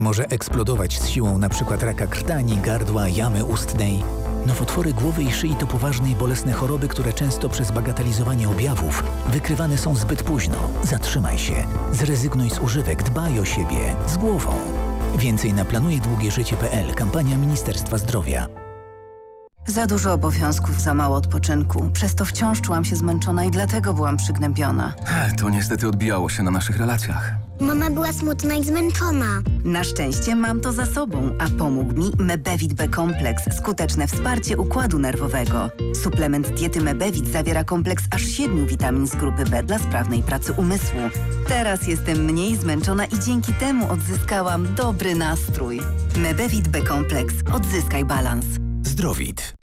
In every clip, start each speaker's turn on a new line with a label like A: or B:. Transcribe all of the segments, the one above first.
A: Może eksplodować z siłą np. raka krtani, gardła, jamy ustnej. Nowotwory głowy i szyi to poważne i bolesne choroby, które często przez bagatelizowanie objawów wykrywane są zbyt późno. Zatrzymaj się. Zrezygnuj z używek. Dbaj o siebie. Z głową. Więcej na planujedługieżycie.pl. Kampania Ministerstwa Zdrowia.
B: Za dużo obowiązków, za mało odpoczynku. Przez to wciąż czułam się zmęczona i dlatego byłam przygnębiona.
C: To niestety odbijało się na naszych relacjach.
D: Mama była smutna i zmęczona.
B: Na szczęście mam to za sobą, a pomógł mi Mebevit B-kompleks. Skuteczne wsparcie układu nerwowego. Suplement diety Mebevit zawiera kompleks aż 7 witamin z grupy B dla sprawnej pracy umysłu. Teraz jestem mniej zmęczona i dzięki temu odzyskałam dobry nastrój. Mebevit B-kompleks. Odzyskaj balans.
E: Zdrowit.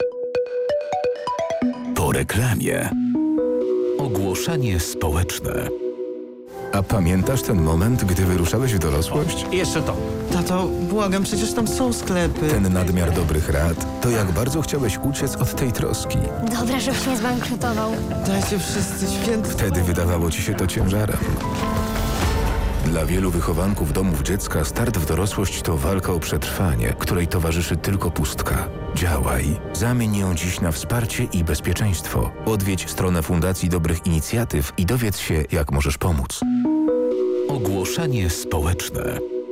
E: Po reklamie. Ogłoszenie społeczne.
F: A pamiętasz ten moment, gdy wyruszałeś w dorosłość?
G: Jeszcze to. Tato, błagam, przecież tam są sklepy.
F: Ten nadmiar dobrych rad, to jak bardzo chciałeś uciec od tej troski.
D: Dobra, żebyś nie zbankrutował.
G: Dajcie wszyscy świętych.
F: Wtedy wydawało ci się to ciężarem. Dla wielu wychowanków domów dziecka start w dorosłość to walka o przetrwanie, której towarzyszy tylko pustka. Działaj. Zamień ją dziś na wsparcie i bezpieczeństwo. Odwiedź stronę Fundacji Dobrych Inicjatyw i dowiedz się, jak możesz pomóc.
E: Ogłoszenie społeczne.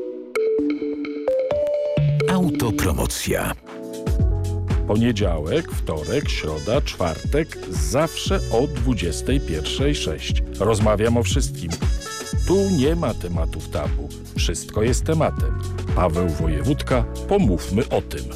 E: Autopromocja.
H: Poniedziałek, wtorek, środa, czwartek, zawsze o 21:06. Rozmawiam o wszystkim. Tu nie ma tematów tabu. Wszystko jest tematem. Paweł Wojewódka, pomówmy o tym.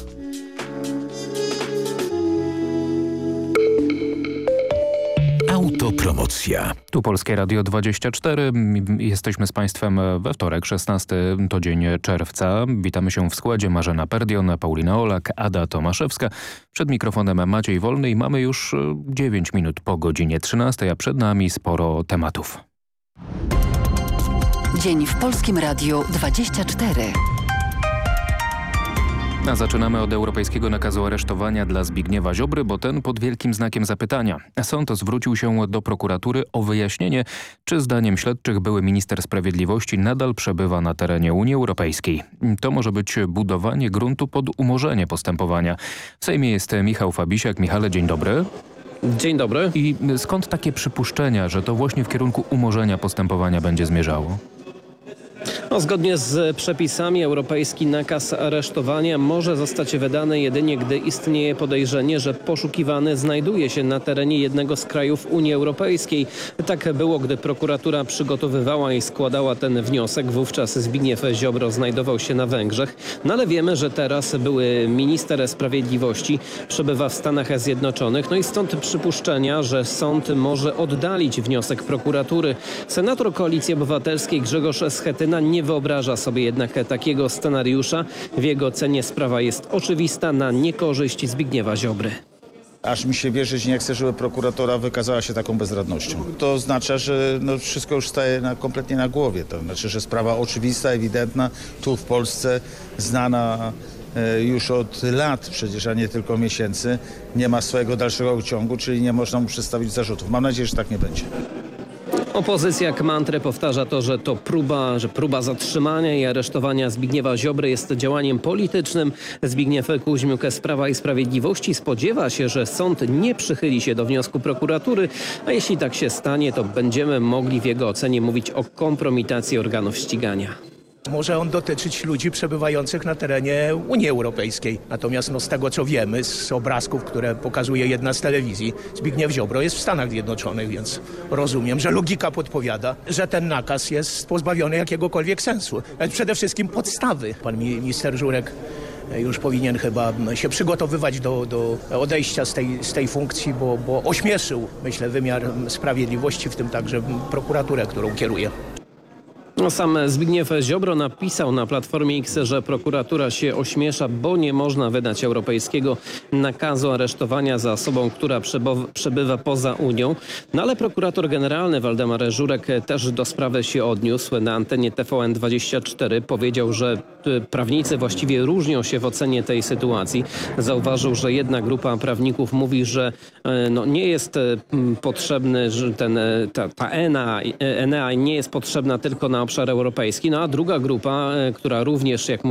E: Autopromocja.
I: Tu Polskie Radio 24. Jesteśmy z Państwem we wtorek, 16 to dzień czerwca. Witamy się w składzie Marzena Perdion, Paulina Olak, Ada Tomaszewska. Przed mikrofonem Maciej Wolny i mamy już 9 minut po godzinie 13, a przed nami sporo tematów.
B: Dzień w Polskim Radiu 24.
I: A zaczynamy od europejskiego nakazu aresztowania dla Zbigniewa Ziobry, bo ten pod wielkim znakiem zapytania. Sąd zwrócił się do prokuratury o wyjaśnienie, czy zdaniem śledczych były minister sprawiedliwości nadal przebywa na terenie Unii Europejskiej. To może być budowanie gruntu pod umorzenie postępowania. W Sejmie jest Michał Fabisiak. Michale, dzień dobry.
J: Dzień dobry.
I: I skąd takie przypuszczenia, że to właśnie w kierunku umorzenia postępowania będzie zmierzało?
J: Zgodnie z przepisami europejski nakaz aresztowania może zostać wydany jedynie, gdy istnieje podejrzenie, że poszukiwany znajduje się na terenie jednego z krajów Unii Europejskiej. Tak było, gdy prokuratura przygotowywała i składała ten wniosek. Wówczas Zbigniew Ziobro znajdował się na Węgrzech. No ale wiemy, że teraz były minister sprawiedliwości przebywa w Stanach Zjednoczonych. No i stąd przypuszczenia, że sąd może oddalić wniosek prokuratury. Senator Koalicji Obywatelskiej Grzegorz Schetyna nie wyobraża sobie jednak takiego scenariusza. W jego ocenie sprawa jest oczywista na niekorzyść Zbigniewa Ziobry.
K: Aż mi się wierzyć nie chce, żeby prokuratura wykazała się taką bezradnością. To oznacza, że wszystko już staje kompletnie na głowie. To znaczy, że sprawa oczywista, ewidentna, tu w Polsce znana już od lat przecież, a nie tylko miesięcy, nie ma swojego dalszego ciągu, czyli nie można mu przedstawić zarzutów. Mam nadzieję, że tak nie będzie.
J: Opozycja jak mantrę powtarza to, że to próba zatrzymania i aresztowania Zbigniewa Ziobry jest działaniem politycznym. Zbigniew Kuźmiuk z Prawa i Sprawiedliwości spodziewa się, że sąd nie przychyli się do wniosku prokuratury, a jeśli tak się stanie, to będziemy mogli w jego ocenie mówić o kompromitacji organów ścigania.
L: Może on dotyczyć ludzi przebywających na terenie Unii Europejskiej. Natomiast z tego co wiemy, z obrazków, które pokazuje jedna z telewizji, Zbigniew Ziobro jest w Stanach Zjednoczonych, więc rozumiem, że logika podpowiada, że ten nakaz jest pozbawiony jakiegokolwiek sensu. Przede wszystkim podstawy. Pan minister Żurek już powinien chyba się przygotowywać do odejścia z tej funkcji, bo ośmieszył, myślę, wymiar sprawiedliwości, w tym także prokuraturę, którą kieruje.
J: Sam Zbigniew Ziobro napisał na Platformie X, że prokuratura się ośmiesza, bo nie można wydać europejskiego nakazu aresztowania za osobą, która przebywa poza Unią. No ale prokurator generalny Waldemar Żurek też do sprawy się odniósł. Na antenie TVN24 powiedział, że prawnicy właściwie różnią się w ocenie tej sytuacji. Zauważył, że jedna grupa prawników mówi, że nie jest potrzebny, że ta ENA nie jest potrzebna tylko na na obszar europejski. No a druga grupa, która również, jak